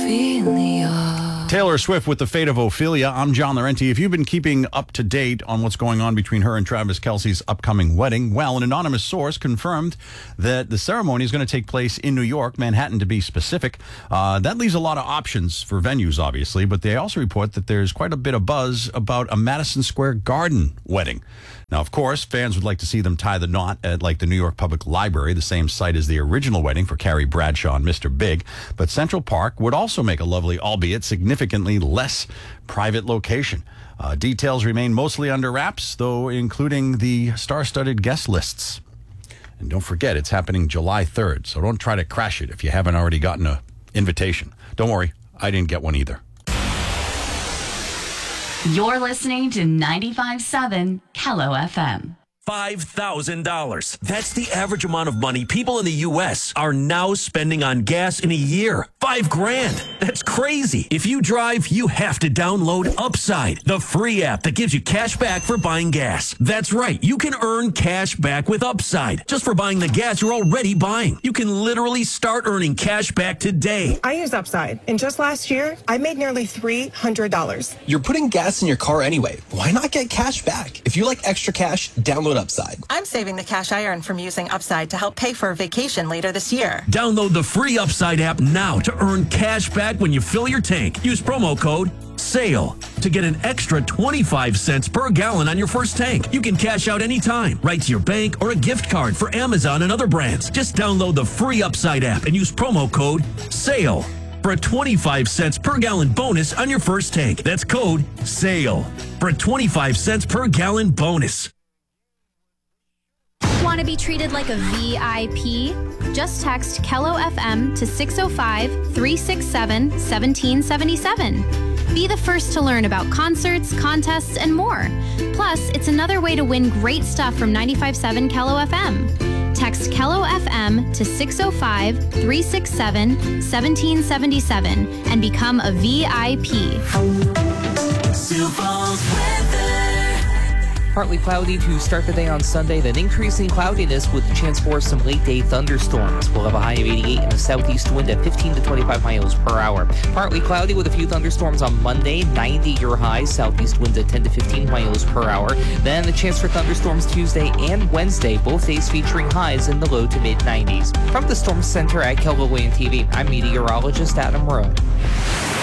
Ophelia. Taylor Swift with The Fate of Ophelia. I'm John Laurenti. If you've been keeping up to date on what's going on between her and Travis Kelce's upcoming wedding, well, an anonymous source confirmed that the ceremony is going to take place in New York, Manhattan to be specific. That leaves a lot of options for venues, obviously, but they also report that there's quite a bit of buzz about a Madison Square Garden wedding. Now, of course, fans would like to see them tie the knot at like the New York Public Library, the same site as the original wedding for Carrie Bradshaw and Mr. Big. But Central Park would also make a lovely, albeit significantly less private location. Details remain mostly under wraps, though including the star-studded guest lists. And don't forget, it's happening July 3rd, so don't try to crash it if you haven't already gotten an invitation. Don't worry, I didn't get one either. You're listening to 95.7 Kello FM. $5,000. That's the average amount of money people in the U.S. are now spending on gas in a year. $5,000. That's crazy. If you drive, you have to download Upside, the free app that gives you cash back for buying gas. That's right. You can earn cash back with Upside just for buying the gas you're already buying. You can literally start earning cash back today. I use Upside, and just last year, I made nearly $300. You're putting gas in your car anyway. Why not get cash back? If you like extra cash, download Upside. I'm saving the cash I earn from using Upside to help pay for a vacation later this year. Download the free Upside app now to earn cash back when you fill your tank. Use promo code SALE to get an extra 25 cents per gallon on your first tank. You can cash out anytime, right to your bank or a gift card for Amazon and other brands. Just download the free Upside app and use promo code SALE for a 25 cents per gallon bonus on your first tank. That's code SALE for a 25 cents per gallon bonus. Want to be treated like a VIP? Just text Kello FM to 605-367-1777. Be the first to learn about concerts, contests, and more. Plus, it's another way to win great stuff from 95.7 Kello FM. Text Kello FM to 605-367-1777 and become a VIP. Sioux Falls weather. Partly cloudy to start the day on Sunday, then increasing cloudiness with a chance for some late-day thunderstorms. We'll have a high of 88 and a southeast wind at 15 to 25 miles per hour. Partly cloudy with a few thunderstorms on Monday, 90 your high, southeast winds at 10 to 15 miles per hour. Then a chance for thunderstorms Tuesday and Wednesday, both days featuring highs in the low to mid-90s. From the Storm Center at KELO WAN TV, I'm meteorologist Adam Rowe.